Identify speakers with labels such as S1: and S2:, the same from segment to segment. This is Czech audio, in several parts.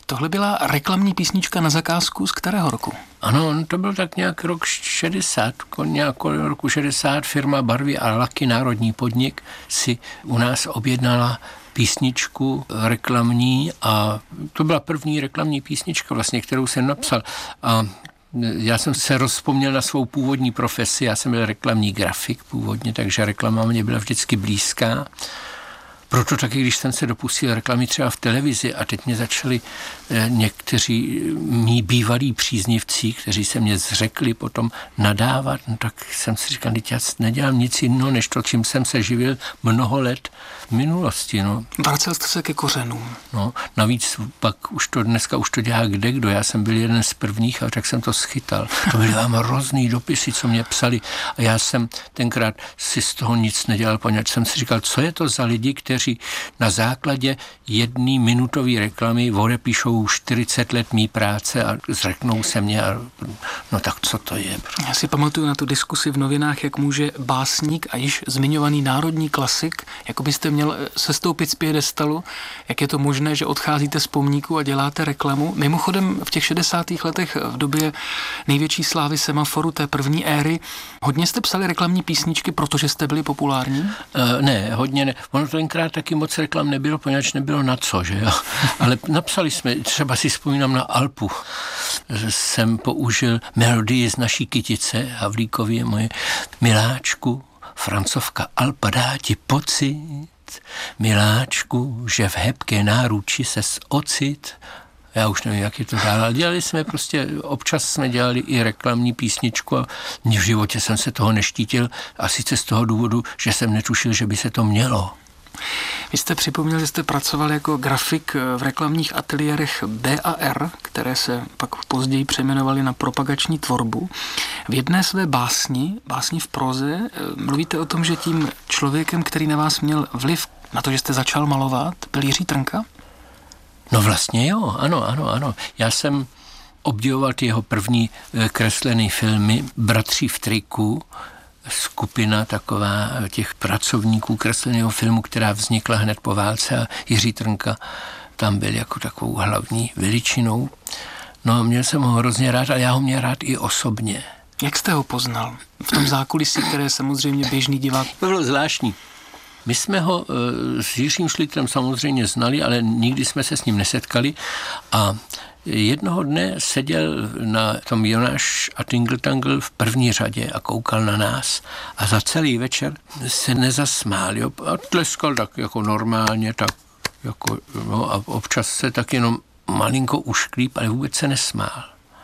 S1: Tohle byla reklamní písnička na zakázku z kterého roku?
S2: Ano, to byl tak nějak rok 60, nějak roku 60 firma Barvy a laky, národní podnik, si u nás objednala písničku reklamní a to byla první reklamní písnička vlastně, kterou jsem napsal. A já jsem se rozpomněl na svou původní profesi, já jsem byl reklamní grafik původně, takže reklama mě byla vždycky blízká. Proto taky, když jsem se dopustil reklamy třeba v televizi a teď mě začali někteří mý bývalí příznivci, kteří se mě zřekli potom nadávat, no tak jsem si říkal, teď já nedělám nic jiného, než to, čím jsem se živil mnoho let v minulosti. No.
S1: Vracel jste se ke kořenům.
S2: No, navíc pak dneska už to dělá kdekdo. Já jsem byl jeden z prvních a tak jsem to schytal. To byly vám hrozný dopisy, co mě psali a já jsem tenkrát si z toho nic nedělal, poněvadž jsem si říkal, co je to za lidi, kteří na základě jedné minutové reklamy odepíšou 40 let mý práce a zřeknou se mě a no tak co to je?
S1: Já si pamatuju na tu diskusi v novinách, jak může básník a již zmiňovaný národní klasik, jako byste měl sestoupit z piedestalu, jak je to možné, že odcházíte z pomníku a děláte reklamu. Mimochodem v těch 60. letech v době největší slávy Semaforu, té první éry, hodně jste psali reklamní písničky, protože jste byli populární?
S2: Ne, hodně ne. Ono tenkrát taky moc reklam nebylo, poněvadž nebylo na co, že jo. Ale napsali jsme, třeba si vzpomínám na Alpu, jsem použil melodii z naší kytice Havlíkově, moje miláčku, Francovka Alpa dá ti pocit, miláčku, že v hebké náruči ses ocit. Já už nevím, jak je to dál, ale dělali jsme prostě, občas jsme dělali i reklamní písničku a v životě jsem se toho neštítil a sice z toho důvodu, že jsem netušil, že by se to mělo.
S1: Vy jste připomněl, že jste pracoval jako grafik v reklamních ateliérech B&R, které se pak později přejmenovaly na propagační tvorbu. V jedné své básni v proze, mluvíte o tom, že tím člověkem, který na vás měl vliv na to, že jste začal malovat, byl Jiří Trnka?
S2: No vlastně jo, ano. Já jsem obdivoval ty jeho první kreslené filmy Bratři v triku, skupina taková těch pracovníků kresleného filmu, která vznikla hned po válce a Jiří Trnka tam byl jako takovou hlavní veličinou. No měl jsem ho hrozně rád a já ho měl rád i osobně.
S1: Jak jste ho poznal? V tom zákulisí, které samozřejmě běžný divák.
S2: To bylo zvláštní. My jsme ho s Jiřím Šlitrem samozřejmě znali, ale nikdy jsme se s ním nesetkali a jednoho dne seděl na tom Jonáš a Tingle v první řadě a koukal na nás a za celý večer se nezasmál, jo, a tleskal tak jako normálně, tak jako, no, a občas se tak jenom malinko ušklíp, ale vůbec se nesmál.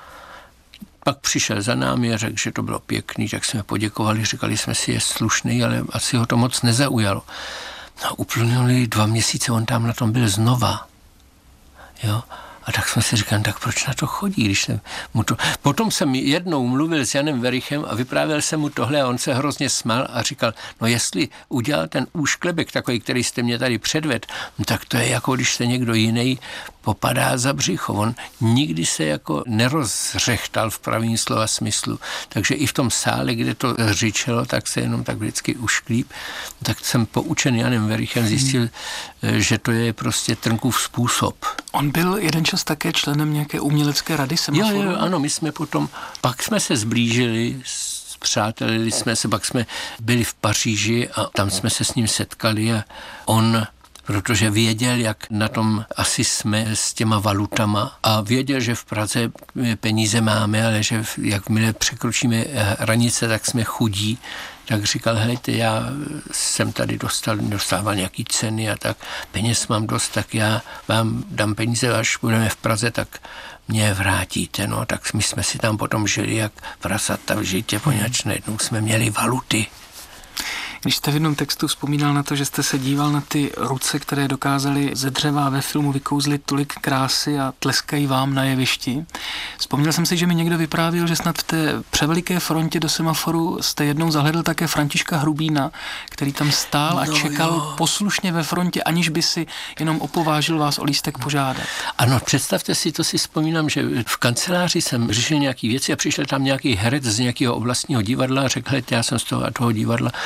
S2: Pak přišel za námi a řekl, že to bylo pěkný, tak jsme poděkovali, říkali jsme si, je slušný, ale asi ho to moc nezaujalo. No, uplynuly 2 měsíce, on tam na tom byl znova, jo. A tak jsme si říkali, tak proč na to chodí, když jsem mu to... Potom jsem jednou mluvil s Janem Verichem a vyprávěl jsem mu tohle a on se hrozně smál a říkal, no jestli udělal ten úšklebek takový, který jste mě tady předvedl, tak to je jako když se někdo jiný popadá za břicho. On nikdy se jako nerozřechtal v pravým slova smyslu. Takže i v tom sále, kde to řičelo, tak se jenom tak vždycky ušklíp. Tak jsem poučen Janem Verichem zjistil, že to je prostě Trnkův způsob.
S1: On byl jeden čas také členem nějaké umělecké rady Semaforu?
S2: Jo, ano, my jsme potom, pak jsme se zblížili, přátelili jsme se, pak jsme byli v Paříži a tam jsme se s ním setkali a on, protože věděl, jak na tom asi jsme s těma valutama a věděl, že v Praze peníze máme, ale že jakmile překročíme hranice, tak jsme chudí, tak říkal, helejte, já jsem tady dostával nějaký ceny a tak, peněz mám dost, tak já vám dám peníze, až budeme v Praze, tak mě vrátíte, no, tak my jsme si tam potom žili jak prasata v žitě, poněvadž najednou jsme měli valuty.
S1: Když jste v jednom textu vzpomínal na to, že jste se díval na ty ruce, které dokázaly ze dřeva ve filmu vykouzlit tolik krásy a tleskají vám na jevišti. Vzpomněl jsem si, že mi někdo vyprávěl, že snad v té převeliké frontě do Semaforu jste jednou zahledl také Františka Hrubína, který tam stál a čekal poslušně ve frontě, aniž by si jenom opovážil vás o lístek požádat.
S2: Ano, představte si, to si vzpomínám, že v kanceláři jsem řešil nějaký věci a přišel tam nějaký herec z nějakého oblastního divadla a řekl, já jsem z toho a toho divadla, já bych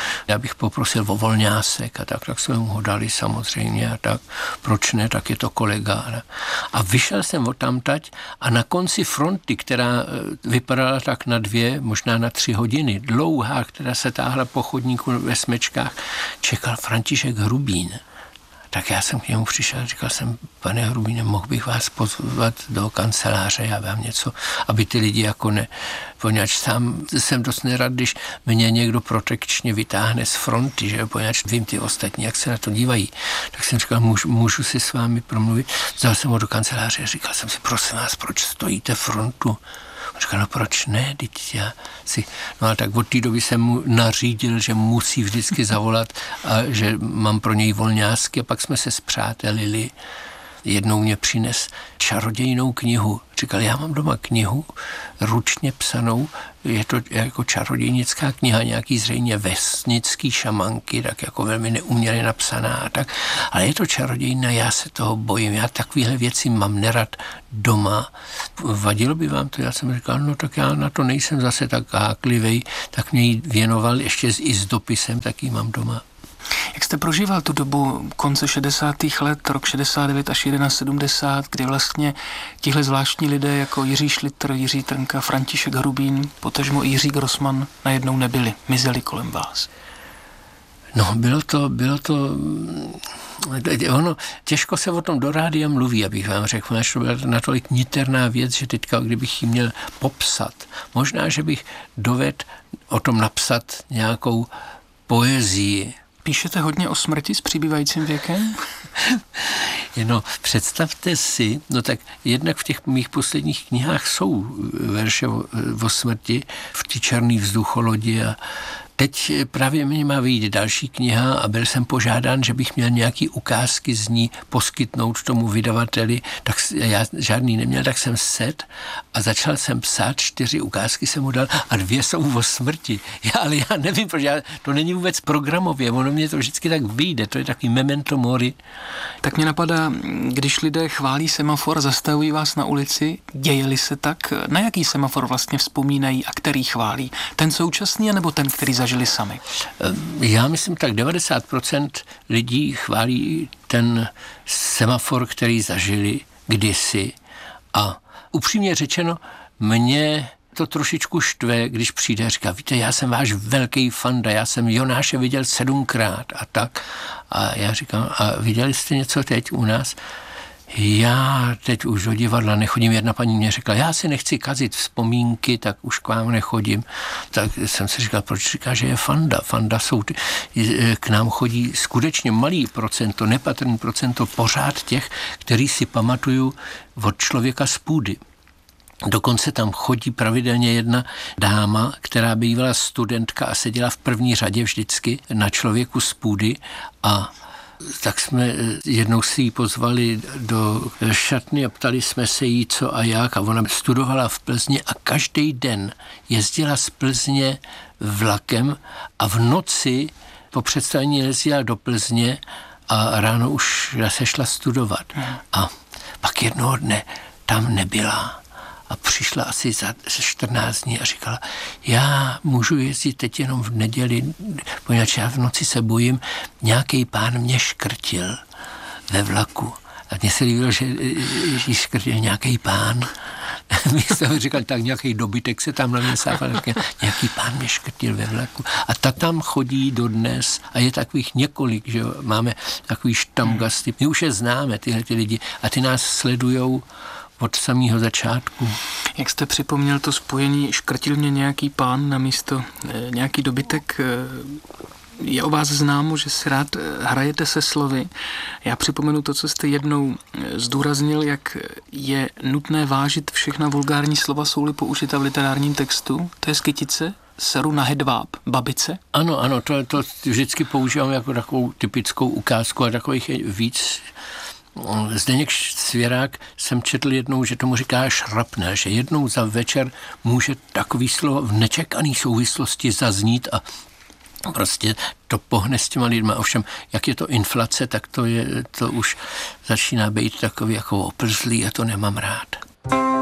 S2: bych poprosil o volňásek a tak jsme mu ho dali samozřejmě a tak, proč ne, tak je to kolega. A vyšel jsem odtamtať a na konci fronty, která vypadala tak na 2, možná na 3 hodiny, dlouhá, která se táhla po chodníku ve smečkách, čekal František Hrubín. Tak já jsem k němu přišel a říkal jsem, pane Hrubíne, mohl bych vás pozvat do kanceláře, já vám něco, aby ty lidi jako ne, poněvadž sám jsem dost nerad, když mě někdo protekčně vytáhne z fronty, že poněvadž vím ty ostatní, jak se na to dívají. Tak jsem říkal, můžu si s vámi promluvit. Vzal jsem ho do kanceláře a říkal jsem si, prosím vás, proč stojíte frontu? On říkal, no proč ne, no a tak od té doby jsem mu nařídil, že musí vždycky zavolat a že mám pro něj volňásky a pak jsme se spřátelili. Jednou mě přines čarodějnou knihu. Říkal, já mám doma knihu ručně psanou, je to jako čarodějnická kniha, nějaký zřejmě vesnický šamanky, tak jako velmi neuměle napsaná a tak, ale je to čarodějná, já se toho bojím, já takovéhle věci mám nerad doma. Vadilo by vám to? Já jsem říkal, no tak já na to nejsem zase tak háklivej, tak mě ji věnoval ještě i s dopisem, tak ji mám doma.
S1: Jak jste prožíval tu dobu konce 60. let, rok 69 až 71, kdy vlastně tihle zvláštní lidé jako Jiří Šlitr, Jiří Trnka, František Hrubín, potažmo Jiří Grossman najednou nebyli, mizeli kolem vás?
S2: No, bylo to ono, těžko se o tom do rádia mluví, abych vám řekl, že to byla natolik niterná věc, že teďka, kdybych ji měl popsat, možná, že bych dovedl o tom napsat nějakou poezii.
S1: Píšete hodně o smrti s přibývajícím věkem?
S2: No, představte si, no tak jednak v těch mých posledních knihách jsou verše o smrti, v té černý vzducholodi a teď právě mě má vyjít další kniha a byl jsem požádán, že bych měl nějaký ukázky z ní poskytnout tomu vydavateli, tak já žádný neměl, tak jsem sedl a začal jsem psát, 4 ukázky jsem mu dal a 2 jsou o smrti. Ale já nevím, protože to není vůbec programově, ono mě to vždycky tak vyjde, to je takový memento mori.
S1: Tak mě napadá, když lidé chválí semafor, zastavují vás na ulici, děje-li se tak, na jaký semafor vlastně vzpomínají a který chválí? Ten současný, nebo ten, který zažili sami?
S2: Já myslím, tak 90% lidí chválí ten semafor, který zažili kdysi. A upřímně řečeno, mě to trošičku štve, když přijde a říká, víte, já jsem váš velký fanda, já jsem Jonáše viděl 7krát a tak. A já říkám, a viděli jste něco teď u nás? Já teď už do divadla nechodím. Jedna paní mě řekla, já si nechci kazit vzpomínky, tak už k vám nechodím. Tak jsem si říkal, proč říká, že je fanda? Fanda jsou, k nám chodí skutečně malý procento, nepatrný procento pořád těch, který si pamatuju od člověka z půdy. Dokonce tam chodí pravidelně jedna dáma, která bývala studentka a seděla v první řadě vždycky na člověku z půdy a tak jsme jednou si ji pozvali do šatny a ptali jsme se jí co a jak a ona studovala v Plzni a každý den jezdila z Plzně vlakem a v noci po představení jezdila do Plzně a ráno už se šla studovat. A pak jednoho dne tam nebyla. A přišla asi za 14 dní a říkala, já můžu jezdit teď jenom v neděli, poněvadž já v noci se bojím, nějaký pán mě škrtil ve vlaku. A mně se líbilo, že škrtil nějaký pán. My jsme říkali, tak nějaký dobytek se tam na mě sápal, nějaký pán mě škrtil ve vlaku. A tak tam chodí dodnes a je takových několik, že máme takový štamgasty. My už je známe, tyhle ty lidi, a ty nás sledujou od samého začátku.
S1: Jak jste připomněl to spojení, škrtil mě nějaký pán na místo nějaký dobytek, je o vás známo, že si rád hrajete se slovy. Já připomenu to, co jste jednou zdůraznil, jak je nutné vážit všechna vulgární slova, jsou-li použita v literárním textu. To je z Kytice, seru na hedváb, babice.
S2: Ano, to vždycky používám jako takovou typickou ukázku a takových je víc. Zdeněk Svěrák jsem četl jednou, že tomu říká šrapnel, že jednou za večer může takový slovo v nečekaný souvislosti zaznít a prostě to pohne s těma lidma. Ovšem, jak je to inflace, tak to už začíná být takový jako oplzlý a to nemám rád.